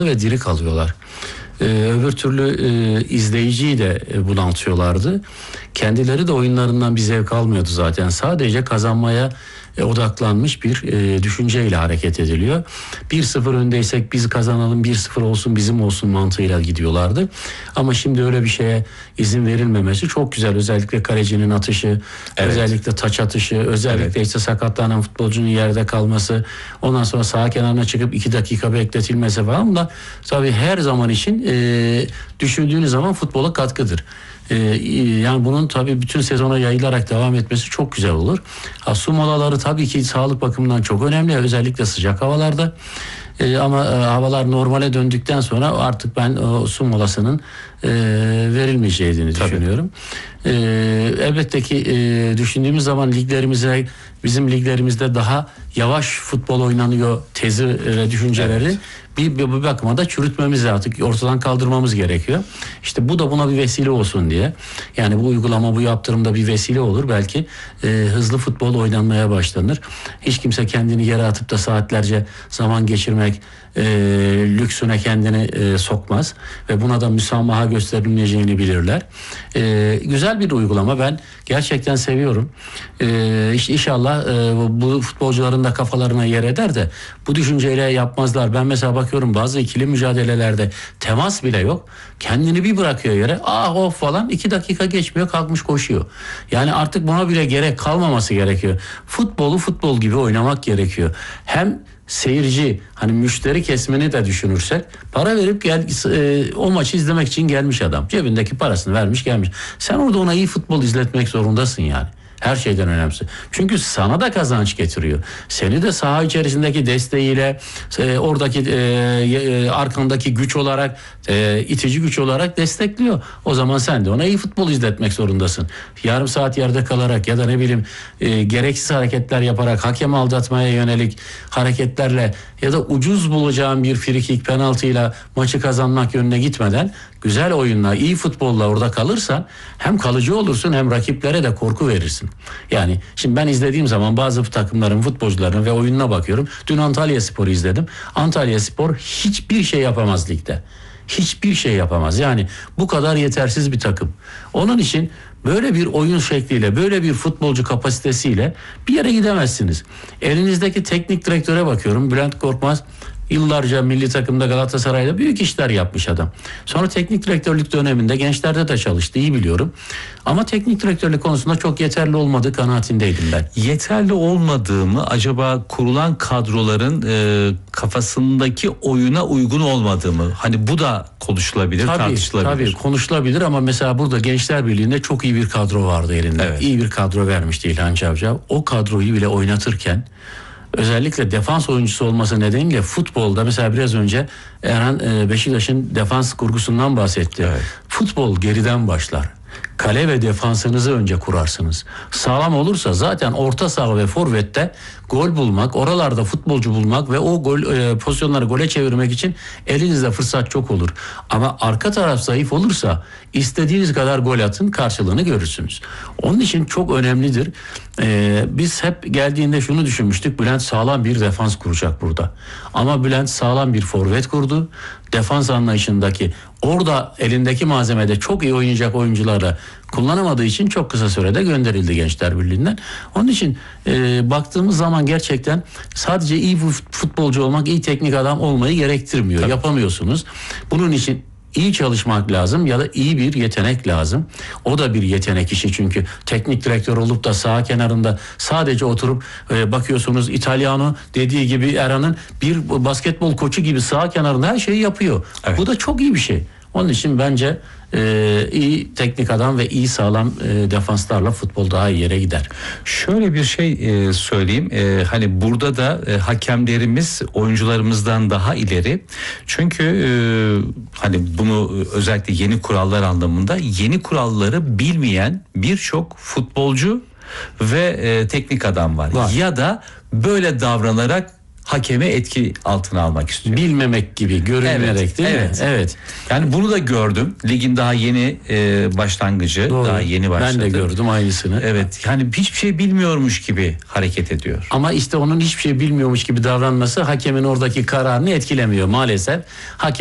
ve diri kalıyorlar. Öbür türlü izleyiciyi de bunaltıyorlardı. Kendileri de oyunlarından bir zevk almıyordu zaten. Sadece kazanmaya odaklanmış bir düşünceyle hareket ediliyor. 1-0 öndeysek biz kazanalım, 1-0 olsun bizim olsun mantığıyla gidiyorlardı. Ama şimdi öyle bir şeye izin verilmemesi çok güzel. Özellikle kalecinin atışı, özellikle taç atışı, özellikle işte sakatlanan futbolcunun yerde kalması, ondan sonra sağ kenarına çıkıp 2 dakika bekletilmesi falan da tabii her zaman için düşündüğünüz zaman futbola katkıdır. Yani bunun tabii bütün sezona yayılarak devam etmesi çok güzel olur. Su molaları tabii ki sağlık bakımından çok önemli, özellikle sıcak havalarda. Ama havalar normale döndükten sonra artık ben o su molasının verilmeyeceğini düşünüyorum. Elbette ki düşündüğümüz zaman bizim liglerimizde daha yavaş futbol oynanıyor tezi ve düşünceleri bir bakıma da çürütmemiz artık ortadan kaldırmamız gerekiyor. İşte bu da buna bir vesile olsun diye. Yani bu uygulama, bu yaptırımda bir vesile olur. Belki hızlı futbol oynanmaya başlanır. Hiç kimse kendini yere atıp da saatlerce zaman geçirmek lüksüne kendini sokmaz ve buna da müsamaha gösterilmeyeceğini bilirler. Güzel bir uygulama, ben gerçekten seviyorum. İnşallah bu futbolcuların da kafalarına yer eder de bu düşünceyle yapmazlar. Ben mesela bakıyorum bazı ikili mücadelelerde temas bile yok. Kendini bir bırakıyor yere. Of falan 2 dakika geçmiyor, kalkmış koşuyor. Yani artık buna bile gerek kalmaması gerekiyor. Futbolu futbol gibi oynamak gerekiyor. Hem seyirci, hani müşteri kesmeni de düşünürsek, para verip o maçı izlemek için gelmiş adam. Cebindeki parasını vermiş gelmiş. Sen orada ona iyi futbol izletmek zorundasın yani. Her şeyden önemlisi. Çünkü sana da kazanç getiriyor. Seni de saha içerisindeki desteğiyle, oradaki arkandaki güç olarak, itici güç olarak destekliyor. O zaman sen de ona iyi futbol izletmek zorundasın. Yarım saat yerde kalarak ya da ne bileyim gereksiz hareketler yaparak, hakem aldatmaya yönelik hareketlerle ya da ucuz bulacağın bir frikik, penaltıyla maçı kazanmak yönüne gitmeden güzel oyunla, iyi futbolla orada kalırsan hem kalıcı olursun hem rakiplere de korku verirsin. Yani şimdi ben izlediğim zaman bazı takımların futbolcularına ve oyununa bakıyorum. Dün Antalyaspor'u izledim. Antalyaspor hiçbir şey yapamaz ligde. Hiçbir şey yapamaz. Yani bu kadar yetersiz bir takım. Onun için böyle bir oyun şekliyle, böyle bir futbolcu kapasitesiyle bir yere gidemezsiniz. Elinizdeki teknik direktöre bakıyorum. Bülent Korkmaz yıllarca milli takımda Galatasaray'da büyük işler yapmış adam. Sonra teknik direktörlük döneminde gençlerde de çalıştı, iyi biliyorum. Ama teknik direktörlük konusunda çok yeterli olmadığı kanaatindeydim ben. Yeterli olmadığımı, acaba kurulan kadroların kafasındaki oyuna uygun olmadığı mı? Hani bu da konuşulabilir, tartışılabilir. Tabii konuşulabilir ama mesela burada Gençler Birliği'nde çok iyi bir kadro vardı elinde. Evet. İyi bir kadro vermişti İlhan Cavcav. O kadroyu bile oynatırken özellikle defans oyuncusu olması nedeniyle futbolda mesela biraz önce Erhan Beşiktaş'ın defans kurgusundan bahsetti. Evet. Futbol geriden başlar. Kale ve defansınızı önce kurarsınız. Sağlam olursa zaten orta saha ve forvette gol bulmak, oralarda futbolcu bulmak ve o pozisyonları gole çevirmek için elinizde fırsat çok olur. Ama arka taraf zayıf olursa istediğiniz kadar gol atın, karşılığını görürsünüz. Onun için çok önemlidir. Biz hep geldiğinde şunu düşünmüştük. Bülent sağlam bir defans kuracak burada. Ama Bülent sağlam bir forvet kurdu. Defans anlayışındaki orada elindeki malzemede çok iyi oynayacak oyuncuları kullanamadığı için çok kısa sürede gönderildi Gençler Birliği'nden. Onun için baktığımız zaman gerçekten sadece iyi futbolcu olmak, iyi teknik adam olmayı gerektirmiyor. Tabii. Yapamıyorsunuz. Bunun için İyi çalışmak lazım ya da iyi bir yetenek lazım. O da bir yetenek işi, çünkü teknik direktör olup da sağ kenarında sadece oturup bakıyorsunuz İtalyano dediği gibi Erhan'ın bir basketbol koçu gibi sağ kenarında her şeyi yapıyor. Evet. Bu da çok iyi bir şey. Onun için bence iyi teknik adam ve iyi sağlam defanslarla futbol daha iyi yere gider. Şöyle bir şey söyleyeyim. Hani burada da hakemlerimiz oyuncularımızdan daha ileri. Çünkü hani bunu özellikle yeni kurallar anlamında, yeni kuralları bilmeyen birçok futbolcu ve teknik adam var. Ya da böyle davranarak hakemi etki altına almak istiyor. Bilmemek gibi görünmerek değil mi? Evet. Yani bunu da gördüm. Ligin daha yeni başlangıcı, Doğru. daha yeni başladı. Ben de gördüm aynısını. Evet. Yani hiçbir şey bilmiyormuş gibi hareket ediyor. Ama işte onun hiçbir şey bilmiyormuş gibi davranması hakemin oradaki kararını etkilemiyor maalesef. Hakem